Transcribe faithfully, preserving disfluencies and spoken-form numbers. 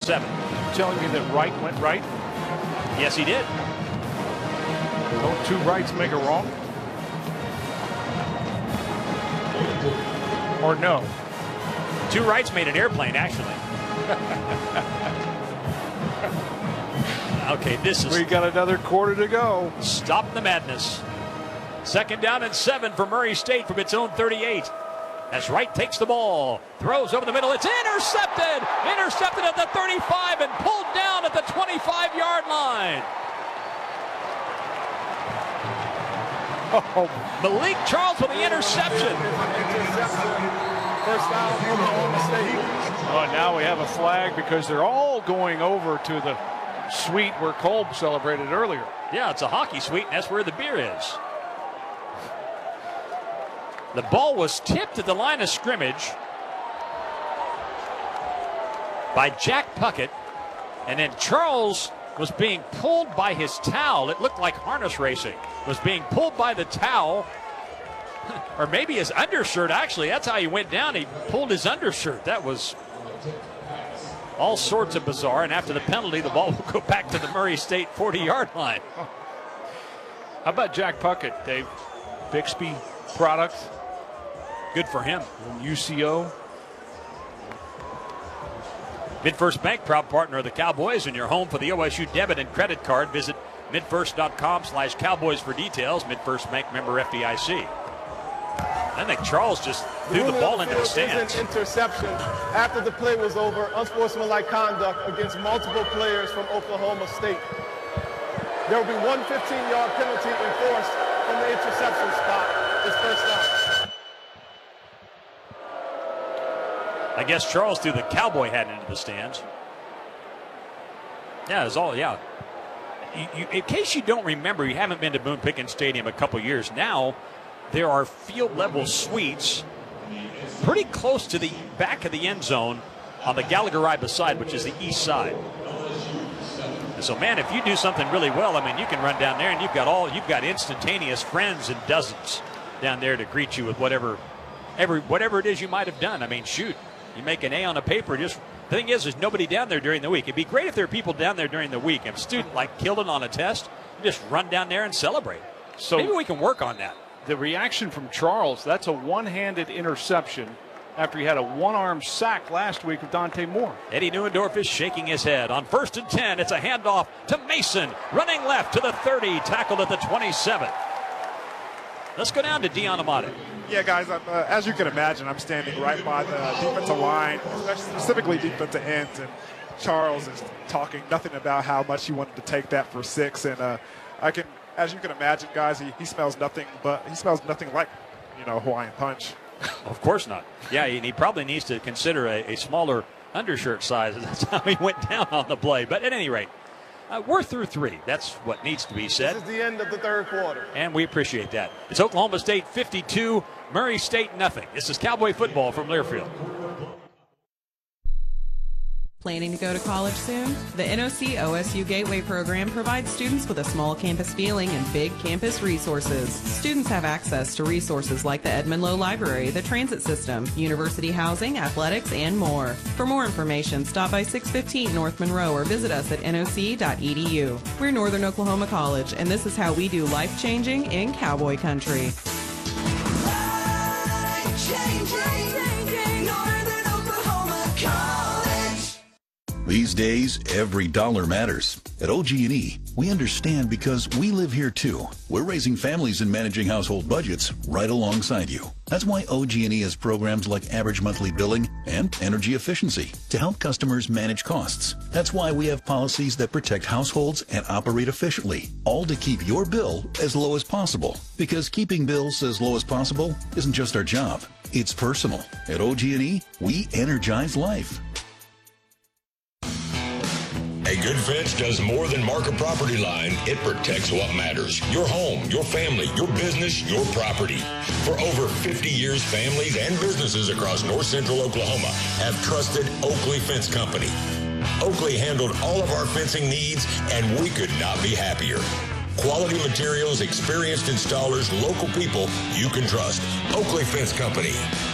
seven. You're telling me that right went right? Yes, he did. Don't two rights make a wrong? Or no? Two rights made an airplane, actually. Okay, this is... We got another quarter to go. Stop the madness. Second down and seven for Murray State from its own thirty-eight. As Wright takes the ball, throws over the middle. It's intercepted! Intercepted at the thirty-five and pulled down at the twenty-five-yard line. Oh, Malik Charles with the interception. First down, Oklahoma State. oh, now we have a flag because they're all going over to the suite where Kolb celebrated earlier. Yeah, it's a hockey suite, and that's where the beer is. The ball was tipped at the line of scrimmage by Jack Puckett, and then Charles was being pulled by his towel. It looked like harness racing. Was being pulled by the towel, or maybe his undershirt, actually. That's how he went down. He pulled his undershirt. That was all sorts of bizarre, and after the penalty, the ball will go back to the Murray State forty-yard line. How about Jack Puckett, Dave? Bixby product. Good for him. U C O. MidFirst Bank, proud partner of the Cowboys, and your home for the O S U debit and credit card. Visit midfirst.com slash Cowboys for details. MidFirst Bank, member F D I C. I think Charles just threw the ball into the stands. An interception after the play was over. Unsportsmanlike conduct against multiple players from Oklahoma State. There will be one fifteen-yard penalty enforced from the interception spot. It's first down. I guess Charles threw the cowboy hat into the stands. Yeah, it's all, yeah. You, you, in case you don't remember, you haven't been to Boone Pickens Stadium a couple years now, there are field-level suites pretty close to the back of the end zone on the Gallagher-Iba side, which is the east side. And so, man, if you do something really well, I mean, you can run down there and you've got all, you've got instantaneous friends and dozens down there to greet you with whatever, every, whatever it is you might have done. I mean, shoot, you make an A on a paper. Just the thing is, there's nobody down there during the week. It'd be great if there were people down there during the week. If a student like killed it on a test, you just run down there and celebrate. So maybe we can work on that. The reaction from Charles, that's a one-handed interception after he had a one-arm sack last week with Dante Moore. Eddie Neuendorf is shaking his head. On first and ten, it's a handoff to Mason. Running left to the thirty, tackled at the twenty-seven. Let's go down to Dion Amati. Yeah, guys, I'm, uh, as you can imagine, I'm standing right by the defensive line, specifically defensive ends, and Charles is talking nothing about how much he wanted to take that for six. And uh, I can, as you can imagine, guys, he, he smells nothing but he smells nothing like, you know, Hawaiian Punch. Of course not. Yeah, and he probably needs to consider a, a smaller undershirt size. That's how he went down on the play. But at any rate, uh, we're through three. That's what needs to be said. This is the end of the third quarter. And we appreciate that. It's Oklahoma State fifty-two, Murray State nothing. This is Cowboy football from Learfield. Planning to go to college soon? The N O C O S U Gateway program provides students with a small campus feeling and big campus resources. Students have access to resources like the Edmond Lowe Library, the transit system, university housing, athletics, and more. For more information, stop by six fifteen North Monroe or visit us at N O C dot E D U. We're Northern Oklahoma College, and this is how we do life-changing in cowboy country. These days, every dollar matters. At O G and E, we understand because we live here too. We're raising families and managing household budgets right alongside you. That's why O G and E has programs like average monthly billing and energy efficiency to help customers manage costs. That's why we have policies that protect households and operate efficiently, all to keep your bill as low as possible. Because keeping bills as low as possible isn't just our job, it's personal. At O G and E, we energize life. A good fence does more than mark a property line. It protects what matters. Your home, your family, your business, your property. For over fifty years, families and businesses across north central Oklahoma have trusted Oakley Fence Company. Oakley handled all of our fencing needs, and we could not be happier. Quality materials, experienced installers, local people you can trust. Oakley Fence Company.